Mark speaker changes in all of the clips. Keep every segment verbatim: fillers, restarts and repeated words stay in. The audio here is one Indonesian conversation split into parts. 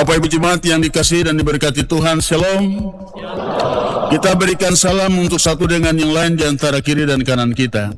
Speaker 1: Bapak Ibu Jemaat yang dikasihi dan diberkati Tuhan, Shalom. Kita berikan salam untuk satu dengan yang lain di antara kiri dan kanan kita.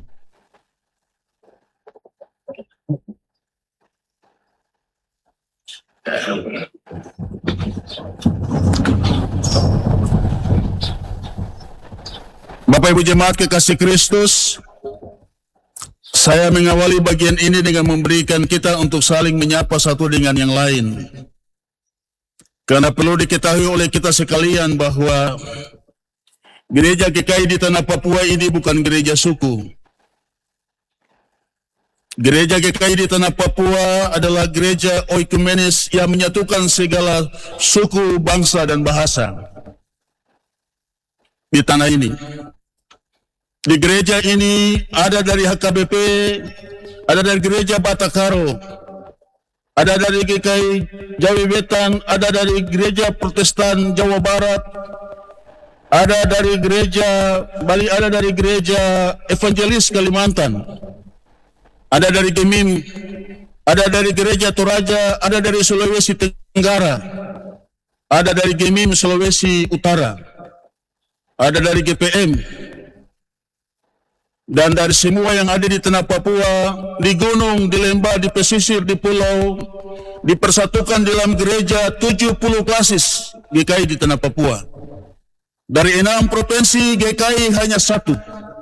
Speaker 1: Bapak Ibu Jemaat kekasih Kristus, saya mengawali bagian ini dengan memberikan kita untuk saling menyapa satu dengan yang lain. Karena perlu diketahui oleh kita sekalian bahwa gereja G K I di tanah Papua ini bukan gereja suku. Gereja G K I di tanah Papua adalah gereja oikumenis yang menyatukan segala suku, bangsa, dan bahasa di tanah ini. Di gereja ini ada dari H K B P, ada dari gereja Batakaro, ada dari G K I Jawi Wetan, ada dari gereja Protestan Jawa Barat, ada dari gereja Bali, ada dari gereja Evangelis Kalimantan, ada dari Gemim, ada dari gereja Toraja, ada dari Sulawesi Tenggara, ada dari Gemim Sulawesi Utara, ada dari G P M. Dan dari semua yang ada di tanah Papua, di gunung, di lembah, di pesisir, di pulau, dipersatukan dalam gereja tujuh puluh klasis G K I di tanah Papua. Dari enam provinsi, G K I hanya satu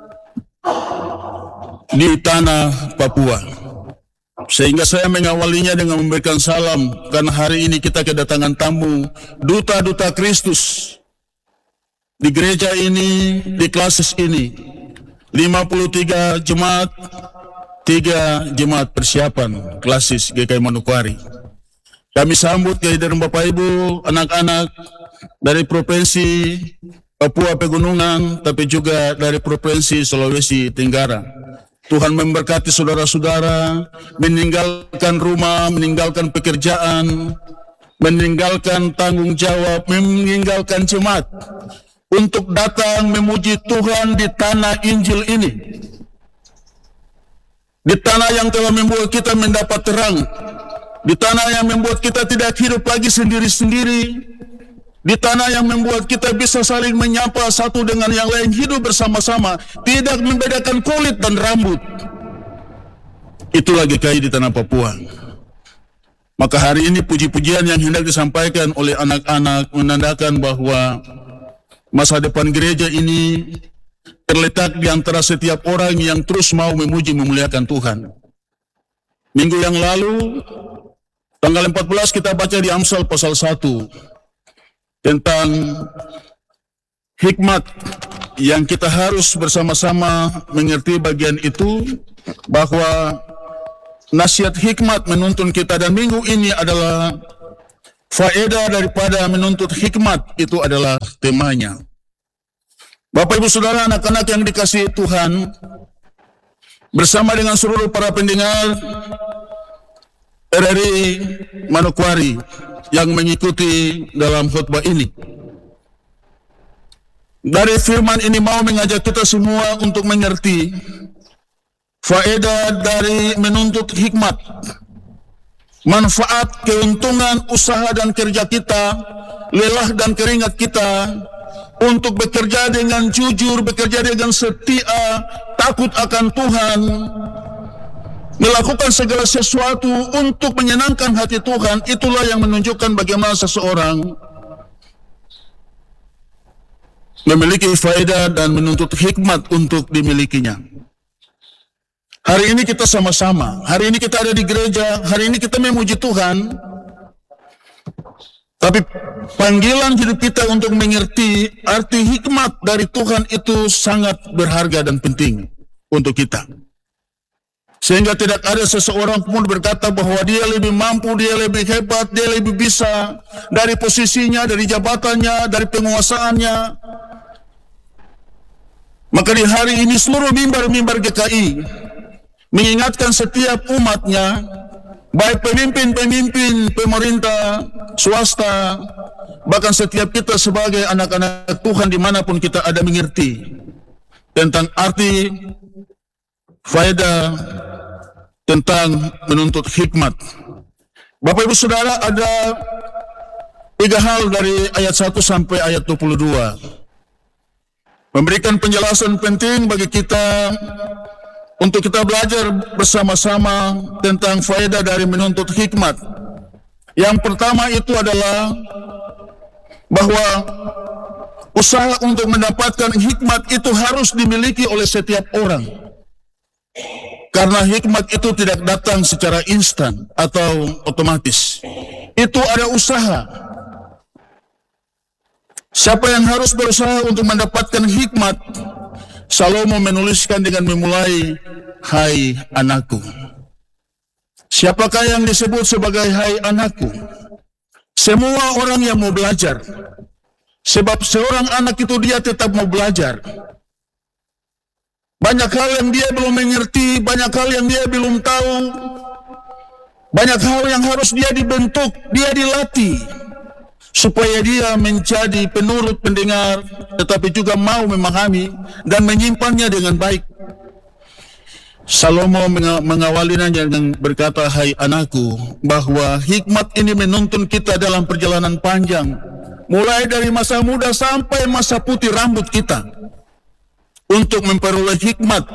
Speaker 1: di tanah Papua. Sehingga saya mengawalinya dengan memberikan salam, karena hari ini kita kedatangan tamu, duta-duta Kristus di gereja ini, di klasis ini. lima puluh tiga jemaat, tiga jemaat persiapan klasis G K I Manokwari. Kami sambut kehadiran Bapak Ibu, anak-anak dari Provinsi Papua Pegunungan, tapi juga dari Provinsi Sulawesi Tenggara. Tuhan memberkati saudara-saudara, meninggalkan rumah, meninggalkan pekerjaan, meninggalkan tanggung jawab, meninggalkan jemaat, untuk datang memuji Tuhan di tanah Injil ini. Di tanah yang telah membuat kita mendapat terang. Di tanah yang membuat kita tidak hidup lagi sendiri-sendiri. Di tanah yang membuat kita bisa saling menyapa satu dengan yang lain, hidup bersama-sama, tidak membedakan kulit dan rambut. Itulah G K I di tanah Papua. Maka hari ini puji-pujian yang hendak disampaikan oleh anak-anak menandakan bahwa masa depan gereja ini terletak di antara setiap orang yang terus mau memuji memuliakan Tuhan. Minggu yang lalu, tanggal empat belas kita baca di Amsal pasal satu tentang hikmat yang kita harus bersama-sama mengerti bagian itu, bahwa nasihat hikmat menuntun kita, dan minggu ini adalah faedah daripada menuntut hikmat, itu adalah temanya. Bapak Ibu Saudara, anak-anak yang dikasihi Tuhan, bersama dengan seluruh para pendengar R R I Manokwari yang mengikuti dalam khutbah ini, dari firman ini mau mengajak kita semua untuk mengerti faedah dari menuntut hikmat, manfaat, keuntungan, usaha dan kerja kita, lelah dan keringat kita untuk bekerja dengan jujur, bekerja dengan setia, takut akan Tuhan, melakukan segala sesuatu untuk menyenangkan hati Tuhan. Itulah yang menunjukkan bagaimana seseorang memiliki faedah dan menuntut hikmat untuk dimilikinya. Hari ini kita sama-sama, hari ini kita ada di gereja, hari ini kita memuji Tuhan, tapi panggilan hidup kita untuk mengerti arti hikmat dari Tuhan itu sangat berharga dan penting untuk kita. Sehingga tidak ada seseorang pun berkata bahwa dia lebih mampu, dia lebih hebat, dia lebih bisa dari posisinya, dari jabatannya, dari penguasaannya. Maka di hari ini seluruh mimbar-mimbar G K I mengingatkan setiap umatnya, baik pemimpin-pemimpin pemerintah, swasta, bahkan setiap kita sebagai anak-anak Tuhan dimanapun kita ada, mengerti tentang arti, faedah, tentang menuntut hikmat. Bapak Ibu Saudara, ada tiga hal dari ayat satu sampai ayat dua puluh dua. Memberikan penjelasan penting bagi kita untuk kita belajar bersama-sama tentang faedah dari menuntut hikmat. Yang pertama itu adalah bahwa usaha untuk mendapatkan hikmat itu harus dimiliki oleh setiap orang. Karena hikmat itu tidak datang secara instan atau otomatis. Itu ada usaha. Siapa yang harus berusaha untuk mendapatkan hikmat? Salomo menuliskan dengan memulai, "Hai anakku." Siapakah yang disebut sebagai hai anakku? Semua orang yang mau belajar. Sebab seorang anak itu dia tetap mau belajar. Banyak hal yang dia belum mengerti, banyak hal yang dia belum tahu. Banyak hal yang harus dia dibentuk, dia dilatih. Supaya dia menjadi penurut pendengar, tetapi juga mau memahami dan menyimpannya dengan baik. Salomo mengawalinya dengan berkata, "Hai anakku," bahwa hikmat ini menuntun kita dalam perjalanan panjang, mulai dari masa muda sampai masa putih rambut kita, untuk memperoleh hikmat.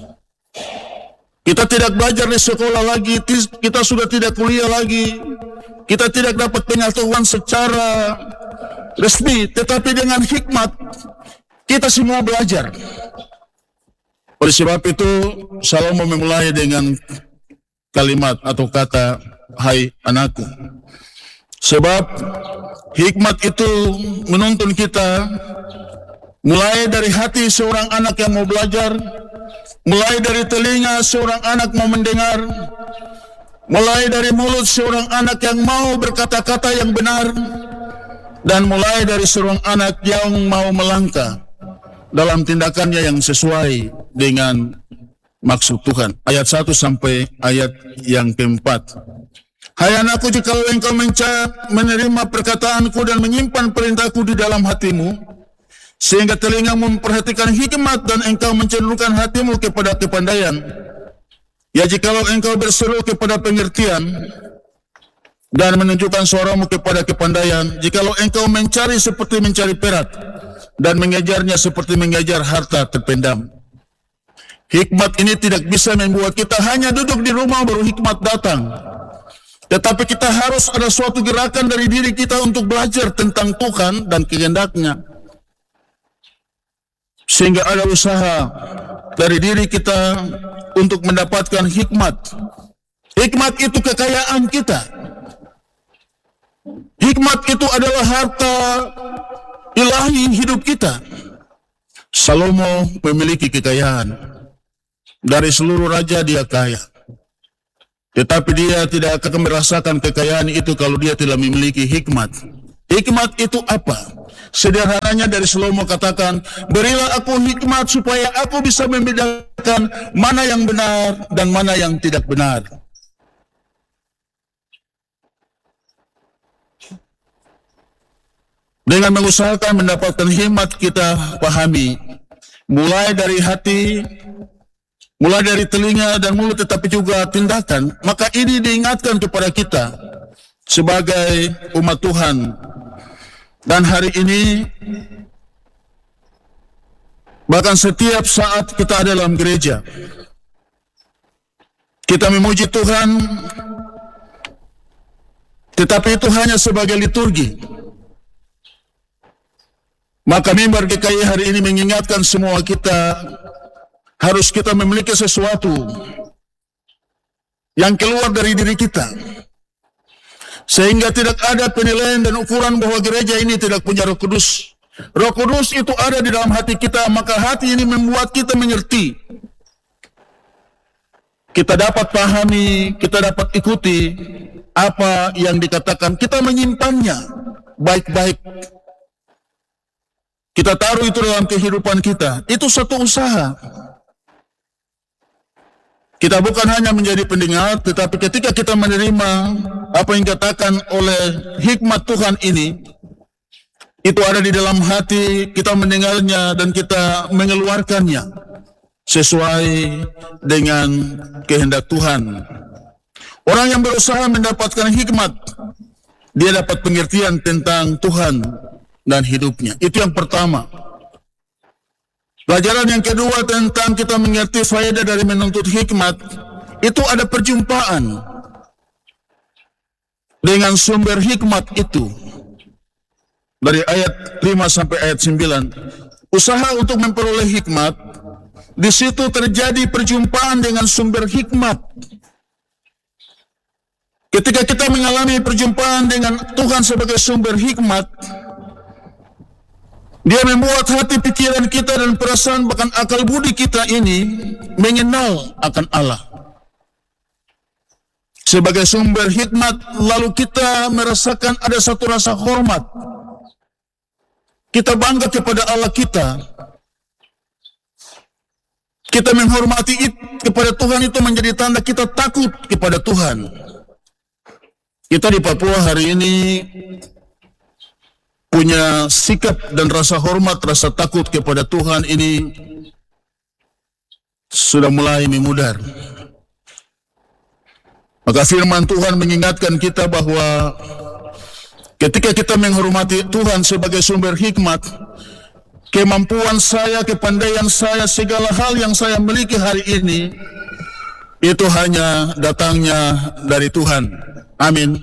Speaker 1: Kita tidak belajar di sekolah lagi, kita sudah tidak kuliah lagi, kita tidak dapat pengetahuan secara resmi, tetapi dengan hikmat kita semua belajar. Oleh sebab itu, Salomo memulai dengan kalimat atau kata, "Hai anakku." Sebab hikmat itu menuntun kita mulai dari hati seorang anak yang mau belajar, mulai dari telinga seorang anak mau mendengar, mulai dari mulut seorang anak yang mau berkata-kata yang benar, dan mulai dari seorang anak yang mau melangkah dalam tindakannya yang sesuai dengan maksud Tuhan. Ayat satu sampai ayat yang keempat. "Hai anakku, jika engkau menerima perkataanku dan menyimpan perintahku di dalam hatimu, sehingga telingamu memperhatikan hikmat dan engkau mencenderungkan hatimu kepada kepandaian, ya jikalau engkau berseru kepada pengertian dan menunjukkan suaramu kepada kepandaian, jikalau engkau mencari seperti mencari perak dan mengejarnya seperti mengejar harta terpendam." Hikmat ini tidak bisa membuat kita hanya duduk di rumah baru hikmat datang. Tetapi kita harus ada suatu gerakan dari diri kita untuk belajar tentang Tuhan dan kehendaknya. Sehingga ada usaha dari diri kita untuk mendapatkan hikmat. Hikmat itu kekayaan kita. Hikmat itu adalah harta ilahi hidup kita. Salomo memiliki kekayaan. Dari seluruh raja dia kaya. Tetapi dia tidak akan merasakan kekayaan itu kalau dia tidak memiliki hikmat. Hikmat itu apa? Sederhananya dari Salomo katakan, "Berilah aku hikmat supaya aku bisa membedakan mana yang benar dan mana yang tidak benar." Dengan mengusahakan mendapatkan hikmat, kita pahami mulai dari hati, mulai dari telinga dan mulut, tetapi juga tindakan. Maka ini diingatkan kepada kita sebagai umat Tuhan. Dan hari ini, bahkan setiap saat kita ada dalam gereja, kita memuji Tuhan, tetapi itu hanya sebagai liturgi. Maka mimbar G K I hari ini mengingatkan semua kita, harus kita memiliki sesuatu yang keluar dari diri kita. Sehingga tidak ada penilaian dan ukuran bahwa gereja ini tidak punya Roh Kudus. Roh Kudus itu ada di dalam hati kita, maka hati ini membuat kita mengerti. Kita dapat pahami, kita dapat ikuti apa yang dikatakan. Kita menyimpannya baik-baik. Kita taruh itu dalam kehidupan kita. Itu satu usaha. Kita bukan hanya menjadi pendengar, tetapi ketika kita menerima apa yang dikatakan oleh hikmat Tuhan ini, itu ada di dalam hati, kita mendengarnya dan kita mengeluarkannya sesuai dengan kehendak Tuhan. Orang yang berusaha mendapatkan hikmat, dia dapat pengertian tentang Tuhan dan hidupnya. Itu yang pertama. Pelajaran yang kedua tentang kita mengerti faedah dari menuntut hikmat, itu ada perjumpaan dengan sumber hikmat itu. Dari ayat lima sampai ayat sembilan. Usaha untuk memperoleh hikmat, di situ terjadi perjumpaan dengan sumber hikmat. Ketika kita mengalami perjumpaan dengan Tuhan sebagai sumber hikmat, dia membuat hati pikiran kita dan perasaan bahkan akal budi kita ini mengenal akan Allah. Sebagai sumber hikmat, lalu kita merasakan ada satu rasa hormat. Kita bangga kepada Allah kita. Kita menghormati it, kepada Tuhan, itu menjadi tanda kita takut kepada Tuhan. Kita di Papua hari ini punya sikap dan rasa hormat, rasa takut kepada Tuhan ini sudah mulai memudar. Maka firman Tuhan mengingatkan kita bahwa ketika kita menghormati Tuhan sebagai sumber hikmat, kemampuan saya, kepandaian saya, segala hal yang saya miliki hari ini, itu hanya datangnya dari Tuhan. Amin.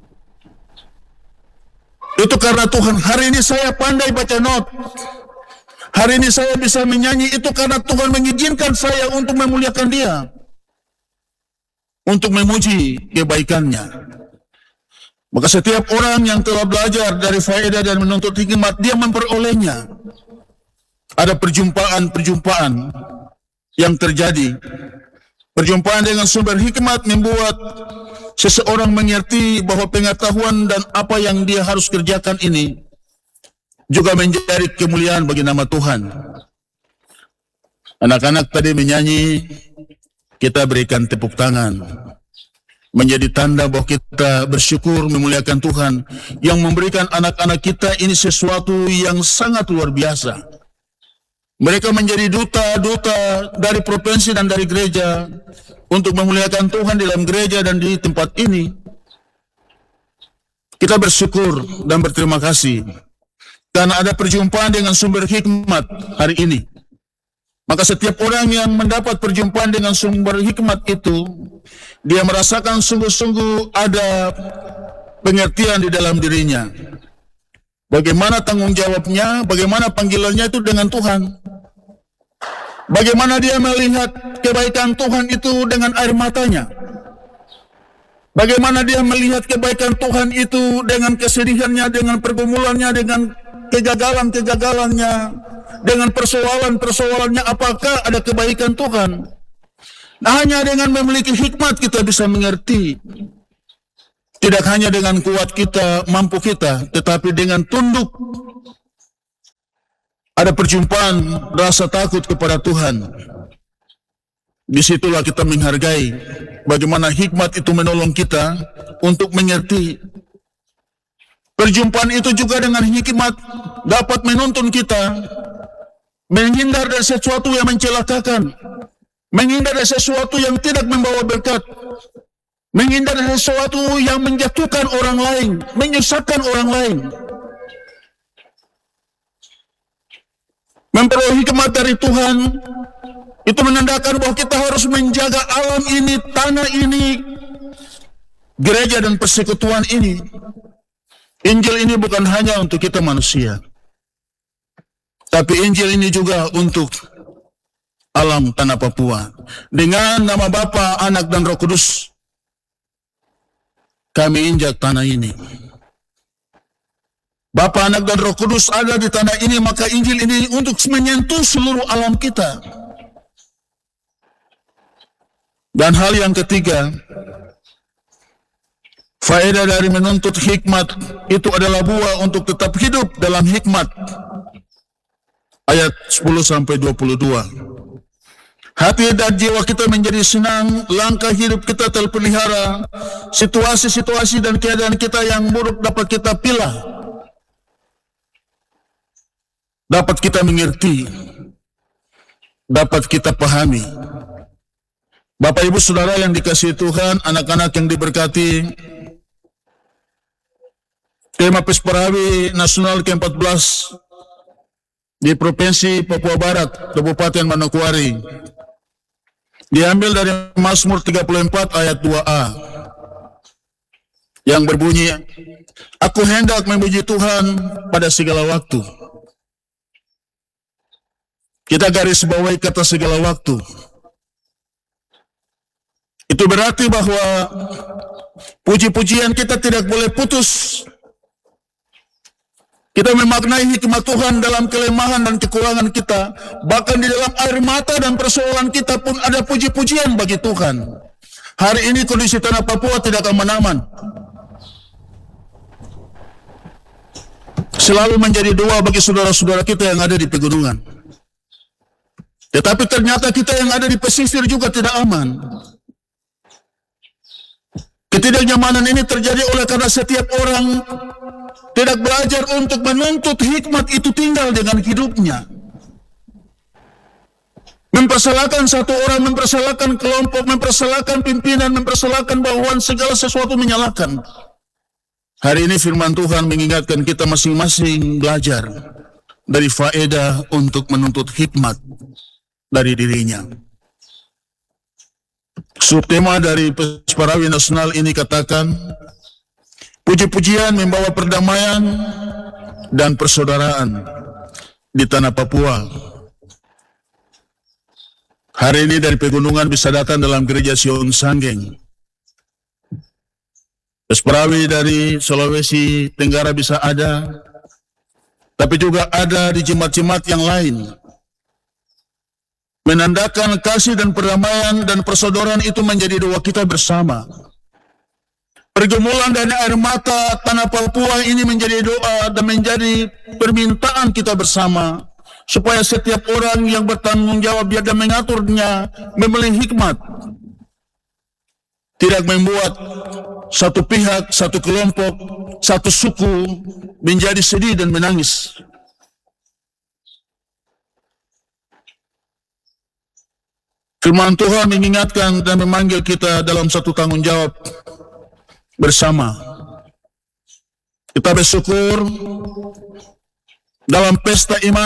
Speaker 1: Itu karena Tuhan. Hari ini saya pandai baca not. Hari ini saya bisa menyanyi, itu karena Tuhan mengizinkan saya untuk memuliakan Dia, untuk memuji kebaikannya. Maka setiap orang yang telah belajar dari faedah dan menuntut hikmat, dia memperolehnya. Ada perjumpaan-perjumpaan yang terjadi. Perjumpaan dengan sumber hikmat membuat seseorang mengerti bahwa pengetahuan dan apa yang dia harus kerjakan ini juga menjadi kemuliaan bagi nama Tuhan. Anak-anak tadi menyanyi, kita berikan tepuk tangan. Menjadi tanda bahwa kita bersyukur memuliakan Tuhan yang memberikan anak-anak kita ini sesuatu yang sangat luar biasa. Mereka menjadi duta-duta dari provinsi dan dari gereja untuk memuliakan Tuhan di dalam gereja dan di tempat ini. Kita bersyukur dan berterima kasih karena ada perjumpaan dengan sumber hikmat hari ini. Maka setiap orang yang mendapat perjumpaan dengan sumber hikmat itu, dia merasakan sungguh-sungguh ada pengertian di dalam dirinya. Bagaimana tanggung jawabnya, bagaimana panggilannya itu dengan Tuhan. Bagaimana dia melihat kebaikan Tuhan itu dengan air matanya. Bagaimana dia melihat kebaikan Tuhan itu dengan kesedihannya, dengan pergumulannya, dengan kegagalan-kegagalannya, dengan persoalan-persoalannya, apakah ada kebaikan Tuhan. Nah, hanya dengan memiliki hikmat kita bisa mengerti. Tidak hanya dengan kuat kita, mampu kita, tetapi dengan tunduk. Ada perjumpaan rasa takut kepada Tuhan. Disitulah kita menghargai bagaimana hikmat itu menolong kita untuk mengerti. Perjumpaan itu juga dengan hikmat dapat menuntun kita menghindar dari sesuatu yang mencelakakan, menghindar dari sesuatu yang tidak membawa berkat, menghindar dari sesuatu yang menjatuhkan orang lain, menyusahkan orang lain. Memperoleh hikmat dari Tuhan itu menandakan bahwa kita harus menjaga alam ini, tanah ini, gereja dan persekutuan ini. Injil ini bukan hanya untuk kita manusia, tapi Injil ini juga untuk alam tanah Papua. Dengan nama Bapa, Anak dan Roh Kudus, kami injak tanah ini. Bapa, Anak dan Roh Kudus ada di tanah ini, maka Injil ini untuk menyentuh seluruh alam kita. Dan hal yang ketiga, faedah dari menuntut hikmat itu adalah buah untuk tetap hidup dalam hikmat. Ayat sepuluh sampai dua puluh dua. Hati dan jiwa kita menjadi senang, langkah hidup kita terpelihara, situasi-situasi dan keadaan kita yang buruk dapat kita pilah. Dapat kita mengerti, dapat kita pahami. Bapak, Ibu, Saudara yang dikasihi Tuhan, anak-anak yang diberkati, tema Pesparawi Nasional ke empat belas di Provinsi Papua Barat, Kabupaten Manokwari, diambil dari Mazmur tiga puluh empat ayat dua a yang berbunyi, "Aku hendak memuji Tuhan pada segala waktu." Kita garis bawahi kata segala waktu. Itu berarti bahwa puji-pujian kita tidak boleh putus. Kita memaknai hikmat Tuhan dalam kelemahan dan kekurangan kita. Bahkan di dalam air mata dan persoalan kita pun ada puji-pujian bagi Tuhan. Hari ini kondisi tanah Papua tidak aman-aman. Selalu menjadi doa bagi saudara-saudara kita yang ada di pegunungan. Tetapi ternyata kita yang ada di pesisir juga tidak aman. Ketidaknyamanan ini terjadi oleh karena setiap orang tidak belajar untuk menuntut hikmat itu tinggal dengan hidupnya. Mempersalahkan satu orang, mempersalahkan kelompok, mempersalahkan pimpinan, mempersalahkan bawahan, segala sesuatu menyalahkan. Hari ini firman Tuhan mengingatkan kita masing-masing belajar dari faedah untuk menuntut hikmat dari dirinya. Subtema dari Pesparawi Nasional ini katakan, puji-pujian membawa perdamaian dan persaudaraan di tanah Papua. Hari ini dari pegunungan bisa datang dalam gereja Sion Sanggeng. Pesparawi dari Sulawesi Tenggara bisa ada, tapi juga ada di jemaat-jemaat yang lain. Menandakan kasih dan perdamaian dan persaudaraan itu menjadi doa kita bersama. Pergumulan dari air mata tanah Papua ini menjadi doa dan menjadi permintaan kita bersama, supaya setiap orang yang bertanggung jawab dan mengaturnya memiliki hikmat, tidak membuat satu pihak, satu kelompok, satu suku menjadi sedih dan menangis. Firman Tuhan mengingatkan dan memanggil kita dalam satu tanggung jawab bersama. Kita bersyukur dalam pesta iman,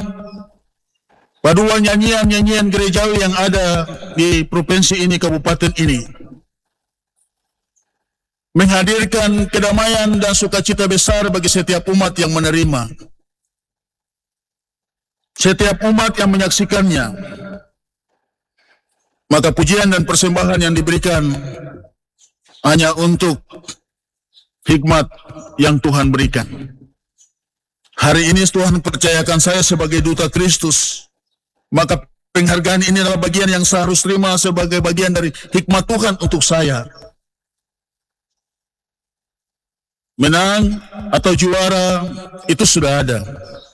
Speaker 1: paduan nyanyian-nyanyian gerejawi yang ada di provinsi ini, kabupaten ini, menghadirkan kedamaian dan sukacita besar bagi setiap umat yang menerima, setiap umat yang menyaksikannya. Maka pujian dan persembahan yang diberikan hanya untuk hikmat yang Tuhan berikan. Hari ini Tuhan percayakan saya sebagai duta Kristus. Maka penghargaan ini adalah bagian yang saya harus terima sebagai bagian dari hikmat Tuhan untuk saya. Menang atau juara itu sudah ada.